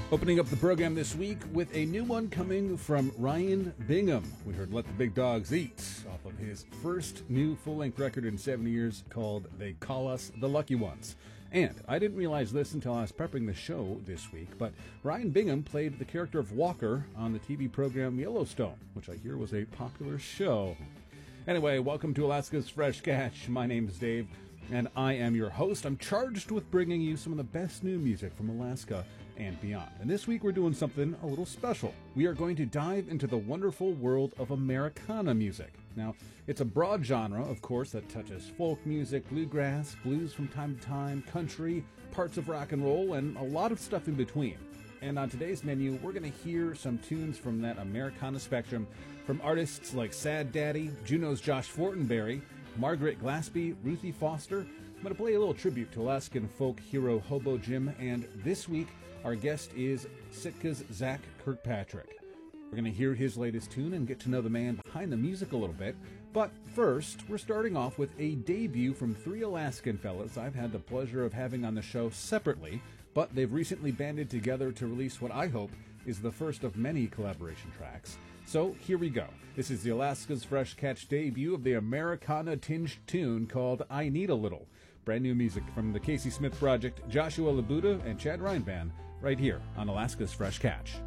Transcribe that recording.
Opening up the program this week with a new one coming from Ryan Bingham. We heard Let the Big Dogs Eat off of his first new full-length record in 7 years called They Call Us the Lucky Ones. And I didn't realize this until I was prepping the show this week, but Ryan Bingham played the character of Walker on the TV program Yellowstone, which I hear was a popular show. Anyway, welcome to Alaska's Fresh Catch. My name is Dave, and I am your host. I'm charged with bringing you some of the best new music from Alaska and beyond. And this week we're doing something a little special. We are going to dive into the wonderful world of Americana music. Now, it's a broad genre, of course, that touches folk music, bluegrass, blues from time to time, country, parts of rock and roll, and a lot of stuff in between. And on today's menu, we're going to hear some tunes from that Americana spectrum from artists like Sad Daddy, Juneau's Josh Fortenberry, Margaret Glaspie, Ruthie Foster. I'm going to play a little tribute to Alaskan folk hero Hobo Jim, and this week our guest is Sitka's Zach Kirkpatrick. We're going to hear his latest tune and get to know the man behind the music a little bit. But first, we're starting off with a debut from three Alaskan fellas I've had the pleasure of having on the show separately, but they've recently banded together to release what I hope is the first of many collaboration tracks. So here we go. This is the Alaska's Fresh Catch debut of the Americana-tinged tune called I Need a Little. Brand new music from the Casey Smith Project, Joshua Labuda, and Chad Reinband, right here on Alaska's Fresh Catch.